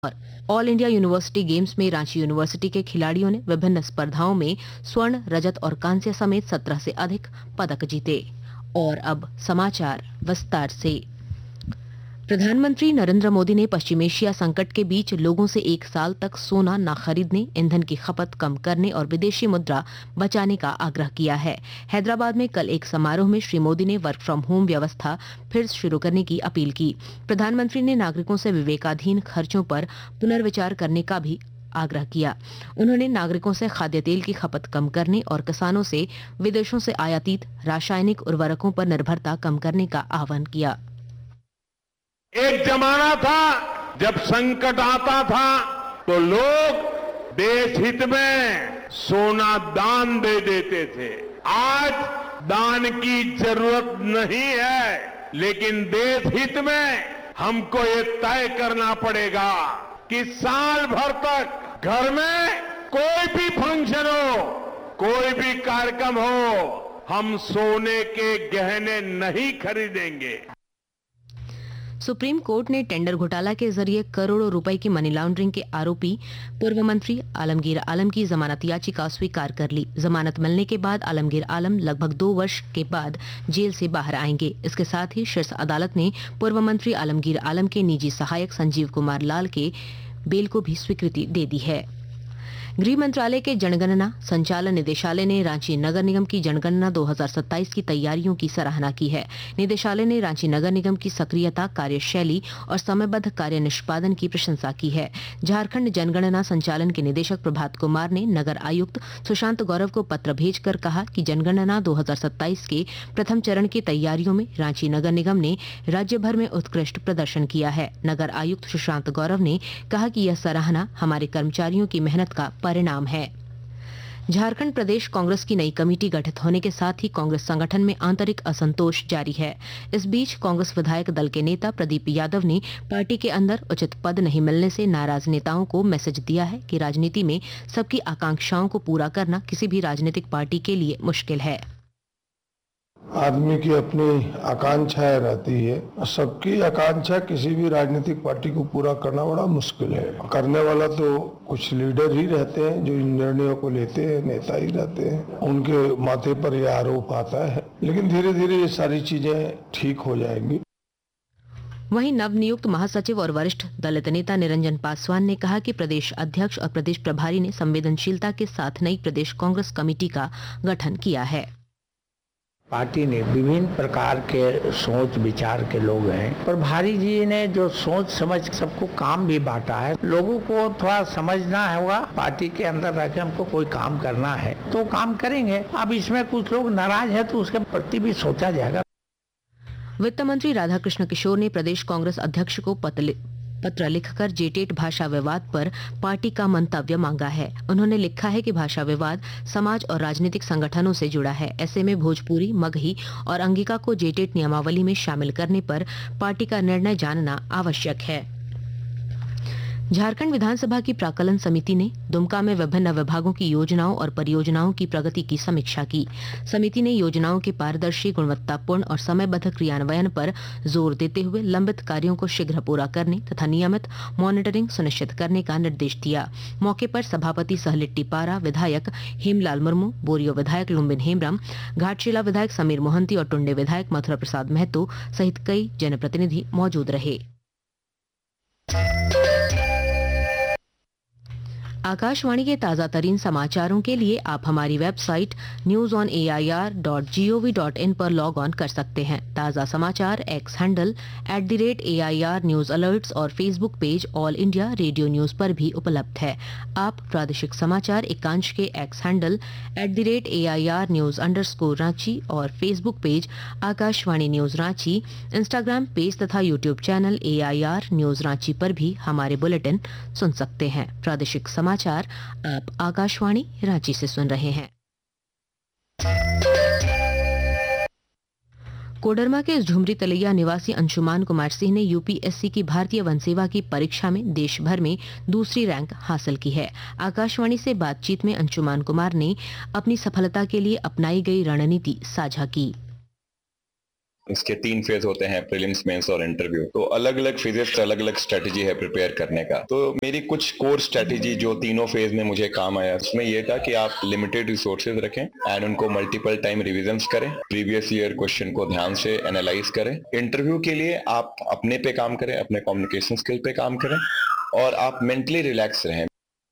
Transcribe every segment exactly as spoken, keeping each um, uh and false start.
और all India university games में Ranchi university के खिलाड़ियों ने विभिन्न स्पर्धाओं में स्वर्ण, रजत और कांस्य समेत सत्रह से अधिक पदक जीते। और अब समाचार विस्तार से। प्रधानमंत्री नरेंद्र मोदी ने पश्चिम एशिया संकट के बीच लोगों से एक साल तक सोना न खरीदने, ईंधन की खपत कम करने और विदेशी मुद्रा बचाने का आग्रह किया है। हैदराबाद में कल एक समारोह में श्री मोदी ने वर्क फ्रॉम होम व्यवस्था फिर शुरू करने की अपील की। प्रधानमंत्री ने नागरिकों से विवेकाधीन खर्चों पर पुनर्विचार करने का भी आग्रह किया। उन्होंने नागरिकों से खाद्य तेल की खपत कम करने और किसानों से विदेशों से आयातित रासायनिक उर्वरकों पर निर्भरता कम करने का आह्वान किया। एक जमाना था जब संकट आता था तो लोग देश हित में सोना दान दे देते थे। आज दान की जरूरत नहीं है, लेकिन देश हित में हमको ये तय करना पड़ेगा कि साल भर तक घर में कोई भी फंक्शन हो, कोई भी कार्यक्रम हो, हम सोने के गहने नहीं खरीदेंगे। सुप्रीम कोर्ट ने टेंडर घोटाला के जरिए करोड़ों रुपए की मनी लॉन्ड्रिंग के आरोपी पूर्व मंत्री आलमगीर आलम की जमानत याचिका स्वीकार कर ली। जमानत मिलने के बाद आलमगीर आलम लगभग दो वर्ष के बाद जेल से बाहर आएंगे। इसके साथ ही शीर्ष अदालत ने पूर्व मंत्री आलमगीर आलम के निजी सहायक संजीव कुमार लाल के बेल को भी स्वीकृति दे दी है। गृह मंत्रालय के जनगणना संचालन निदेशालय ने रांची नगर निगम की जनगणना दो हज़ार सत्ताईस की तैयारियों की सराहना की है। निदेशालय ने रांची नगर निगम की सक्रियता, कार्यशैली और समयबद्ध कार्य निष्पादन की प्रशंसा की है। झारखंड जनगणना संचालन के निदेशक प्रभात कुमार ने नगर आयुक्त सुशांत गौरव को पत्र भेजकर कहा कि जनगणना दो हज़ार सत्ताईस के प्रथम चरण की तैयारियों में रांची नगर निगम ने राज्य भर में उत्कृष्ट प्रदर्शन किया है। नगर आयुक्त सुशांत गौरव ने कहा कि यह सराहना हमारे कर्मचारियों की मेहनत का परिणाम है। झारखंड प्रदेश कांग्रेस की नई कमेटी गठित होने के साथ ही कांग्रेस संगठन में आंतरिक असंतोष जारी है। इस बीच कांग्रेस विधायक दल के नेता प्रदीप यादव ने पार्टी के अंदर उचित पद नहीं मिलने से नाराज नेताओं को मैसेज दिया है कि राजनीति में सबकी आकांक्षाओं को पूरा करना किसी भी राजनीतिक पार्टी के लिए मुश्किल है। आदमी की अपनी आकांक्षाएं रहती है, सबकी आकांक्षा किसी भी राजनीतिक पार्टी को पूरा करना बड़ा मुश्किल है। करने वाला तो कुछ लीडर ही रहते हैं जो इन निर्णयों को लेते हैं, नेता ही रहते हैं, उनके माथे पर यह आरोप आता है। लेकिन धीरे धीरे ये सारी चीजें ठीक हो जाएंगी। वहीं नवनियुक्त महासचिव और वरिष्ठ दलित नेता निरंजन पासवान ने कहा कि प्रदेश अध्यक्ष और प्रदेश प्रभारी ने संवेदनशीलता के साथ नई प्रदेश कांग्रेस कमेटी का गठन किया है। पार्टी ने विभिन्न प्रकार के सोच विचार के लोग हैं। प्रभारी जी ने जो सोच समझ सबको काम भी बांटा है। लोगों को थोड़ा समझना होगा, पार्टी के अंदर रह के हमको कोई काम करना है तो काम करेंगे। अब इसमें कुछ लोग नाराज है तो उसके प्रति भी सोचा जाएगा। वित्त मंत्री राधाकृष्ण किशोर ने प्रदेश कांग्रेस अध्यक्ष को पत्र पत्र लिखकर जेटेट भाषा विवाद पर पार्टी का मंतव्य मांगा है। उन्होंने लिखा है कि भाषा विवाद समाज और राजनीतिक संगठनों से जुड़ा है। ऐसे में भोजपुरी, मगही और अंगिका को जेटेट नियमावली में शामिल करने पर पार्टी का निर्णय जानना आवश्यक है। झारखंड विधानसभा की प्राक्कलन समिति ने दुमका में विभिन्न विभागों की योजनाओं और परियोजनाओं की प्रगति की समीक्षा की। समिति ने योजनाओं के पारदर्शी, गुणवत्तापूर्ण और समयबद्ध क्रियान्वयन पर जोर देते हुए लंबित कार्यों को शीघ्र पूरा करने तथा नियमित मॉनिटरिंग सुनिश्चित करने का निर्देश दिया। मौके पर सभापति सहलिट्टी पारा, विधायक हेमलाल मुर्मू, बोरियो विधायक लुम्बिन हेम्ब्रम, घाटशिला विधायक समीर मोहंती और टुंडे विधायक मथुरा प्रसाद महतो सहित कई जनप्रतिनिधि मौजूद रहे। आकाशवाणी के ताजा तरीन समाचारों के लिए आप हमारी website news on A I R dot G O V dot in पर लॉग ऑन कर सकते हैं। ताजा समाचार x handle at the rate A I R news alerts और Facebook page all India radio news पर भी उपलब्ध है। आप प्रादेशिक समाचार एकांश के x handle at the rate A I R news under score Ranchi और Facebook page Akashvani news Ranchi, Instagram page तथा YouTube channel A I R news Ranchi पर भी हमारे बुलेटिन सुन सकते हैं। प्रादेशिक समाचार आप आकाशवाणी रांची से सुन रहे हैं। कोडरमा के झुमरी तलैया निवासी अंशुमान कुमार सिंह ने यू पी एस सी की भारतीय वन सेवा की परीक्षा में देश भर में दूसरी रैंक हासिल की है। आकाशवाणी से बातचीत में अंशुमान कुमार ने अपनी सफलता के लिए अपनाई गई रणनीति साझा की। इसके तीन फेज होते हैं, प्रीलिम्स, मेंस और इंटरव्यू। तो अलग अलग फेजेस अलग अलग स्ट्रेटेजी है प्रिपेयर करने का। तो मेरी कुछ कोर स्ट्रेटेजी जो तीनों फेज में मुझे काम आया, उसमें ये था कि आप लिमिटेड रिसोर्सेज रखें एंड उनको मल्टीपल टाइम रिविजन्स करें, प्रीवियस ईयर क्वेश्चन को ध्यान से एनालाइज करें। इंटरव्यू के लिए आप अपने पे काम करें, अपने कम्युनिकेशन स्किल पे काम करें और आप मेंटली रिलैक्स रहें।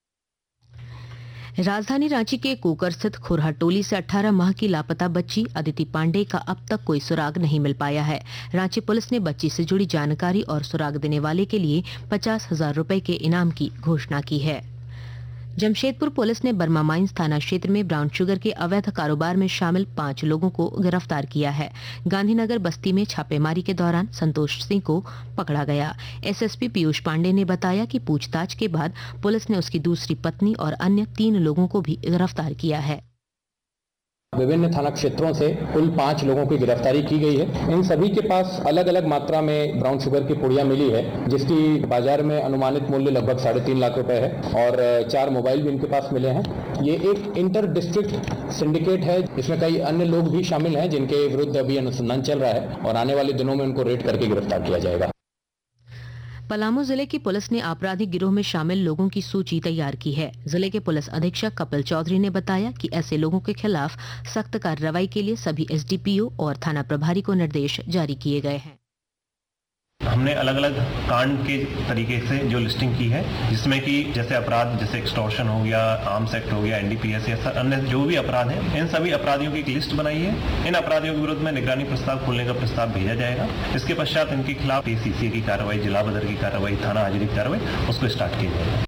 राजधानी रांची के कोकर स्थित खुरहा टोली से अठारह माह की लापता बच्ची अदिति पांडे का अब तक कोई सुराग नहीं मिल पाया है। रांची पुलिस ने बच्ची से जुड़ी जानकारी और सुराग देने वाले के लिए पचास हजार रुपए के इनाम की घोषणा की है। जमशेदपुर पुलिस ने बर्मा माइंस थाना क्षेत्र में ब्राउन शुगर के अवैध कारोबार में शामिल पांच लोगों को गिरफ्तार किया है। गांधीनगर बस्ती में छापेमारी के दौरान संतोष सिंह को पकड़ा गया। एसएसपी पीयूष पांडे ने बताया कि पूछताछ के बाद पुलिस ने उसकी दूसरी पत्नी और अन्य तीन लोगों को भी गिरफ्तार किया है। विभिन्न थाना क्षेत्रों से कुल पांच लोगों की गिरफ्तारी की गई है। इन सभी के पास अलग अलग मात्रा में ब्राउन शुगर की पुड़िया मिली है, जिसकी बाजार में अनुमानित मूल्य लगभग साढ़े तीन लाख रुपए है और चार मोबाइल भी इनके पास मिले हैं। ये एक इंटर डिस्ट्रिक्ट सिंडिकेट है, इसमें कई अन्य लोग भी शामिल हैं जिनके विरुद्ध अभी अनुसंधान चल रहा है और आने वाले दिनों में उनको रेड करके गिरफ्तार किया जाएगा। पलामू जिले की पुलिस ने आपराधिक गिरोह में शामिल लोगों की सूची तैयार की है। जिले के पुलिस अधीक्षक कपिल चौधरी ने बताया कि ऐसे लोगों के खिलाफ सख्त कार्रवाई के लिए सभी एसडीपीओ और थाना प्रभारी को निर्देश जारी किए गए हैं। हमने अलग अलग कांड के तरीके से जो लिस्टिंग की है, जिसमें कि जैसे अपराध जैसे एक्सटॉर्शन हो गया, आर्म्स एक्ट हो गया, एनडीपीएस या अन्य जो भी अपराध हैं, इन सभी अपराधियों की एक लिस्ट बनाई है। इन अपराधियों के विरुद्ध में निगरानी प्रस्ताव खोलने का प्रस्ताव भेजा जाएगा। इसके पश्चात इनके खिलाफ एसीसी की कार्रवाई, जिला बदर की कार्रवाई, थाना हाजिरी की कार्रवाई उसको स्टार्ट की जाएगी।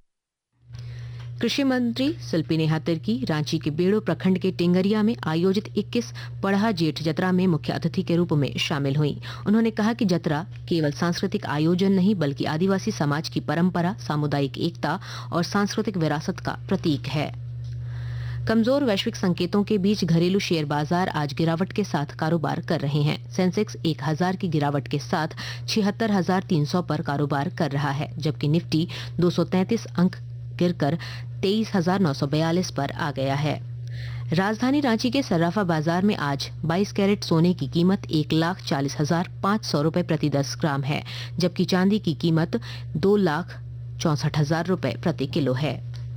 कृषि मंत्री शिल्पी नेहा तिर्की रांची के बेड़ो प्रखंड के टिंगरिया में आयोजित इक्कीस पढ़ा जेठ जतरा में मुख्य अतिथि के रूप में शामिल हुई। उन्होंने कहा कि जतरा केवल सांस्कृतिक आयोजन नहीं बल्कि आदिवासी समाज की परंपरा, सामुदायिक एकता और सांस्कृतिक विरासत का प्रतीक है। कमजोर वैश्विक संकेतों के बीच घरेलू शेयर बाजार आज गिरावट के साथ कारोबार कर रहे हैं। सेंसेक्स एक हजार की गिरावट के साथ छिहत्तर हजार तीन सौ पर कारोबार कर रहा है, जबकि निफ्टी दो सौ तैंतीस अंक गिरकर तेईस हजार नौ सौ बयालीस पर आ गया है। राजधानी रांची के सर्राफा बाजार में आज बाईस कैरेट सोने की कीमत एक लाख चालीस हजार पाँच सौ रुपए प्रति दस ग्राम है, जबकि चांदी की कीमत दो लाख चौसठ हजार रुपए प्रति किलो है।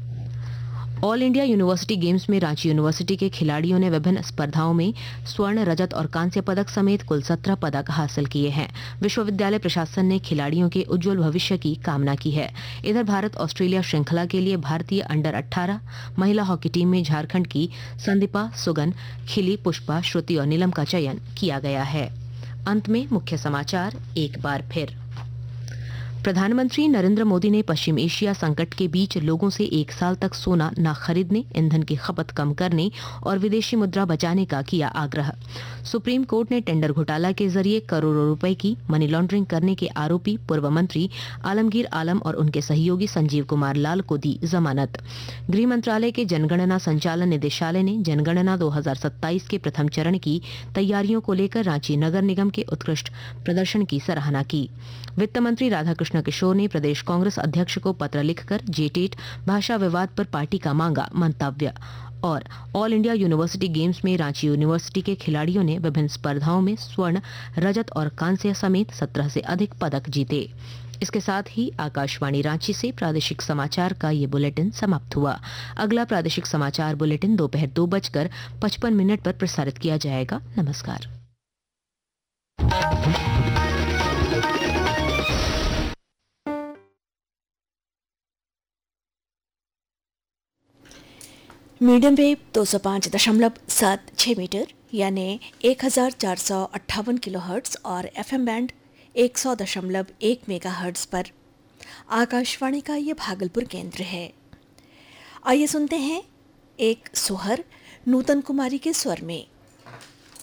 ऑल इंडिया यूनिवर्सिटी गेम्स में रांची यूनिवर्सिटी के खिलाड़ियों ने विभिन्न स्पर्धाओं में स्वर्ण, रजत और कांस्य पदक समेत कुल सत्रह पदक हासिल किए हैं। विश्वविद्यालय प्रशासन ने खिलाड़ियों के उज्जवल भविष्य की कामना की है। इधर भारत ऑस्ट्रेलिया श्रृंखला के लिए भारतीय अंडर अठारह महिला हॉकी टीम में झारखंड की संदीपा, सुगन, खिली, पुष्पा, श्रुति और नीलम का चयन किया गया है। अंत में मुख्य समाचार एक बार फिर। प्रधानमंत्री नरेंद्र मोदी ने पश्चिम एशिया संकट के बीच लोगों से एक साल तक सोना न खरीदने, ईंधन की खपत कम करने और विदेशी मुद्रा बचाने का किया आग्रह। सुप्रीम कोर्ट ने टेंडर घोटाला के जरिए करोड़ों रुपए की मनी लॉन्ड्रिंग करने के आरोपी पूर्व मंत्री आलमगीर आलम और उनके सहयोगी संजीव कुमार लाल को दी जमानत। गृह मंत्रालय के जनगणना संचालन निदेशालय ने जनगणना दो हजार सत्ताईस के प्रथम चरण की तैयारियों को लेकर रांची नगर निगम के उत्कृष्ट प्रदर्शन की सराहना की। वित्त मंत्री राधाकृष्ण किशोर ने प्रदेश कांग्रेस अध्यक्ष को पत्र लिखकर जेटेट भाषा विवाद पर पार्टी का मांगा मंतव्य। और ऑल इंडिया यूनिवर्सिटी गेम्स में रांची यूनिवर्सिटी के खिलाड़ियों ने विभिन्न स्पर्धाओं में स्वर्ण, रजत और कांस्य समेत सत्रह से अधिक पदक जीते। इसके साथ ही आकाशवाणी रांची से प्रादेशिक समाचार का ये बुलेटिन समाप्त हुआ। अगला प्रादेशिक समाचार बुलेटिन दोपहर दो बजकर पचपन मिनट पर प्रसारित किया जाएगा। नमस्कार। मीडियम वेव दो सौ पाँच दशमलव सात छः मीटर यानी एक हज़ार चार सौ अट्ठावन किलो हर्ट्स और एफएम बैंड एक सौ दशमलव एक मेगा हर्ट्स पर आकाशवाणी का ये भागलपुर केंद्र है। आइए सुनते हैं एक सोहर नूतन कुमारी के स्वर में।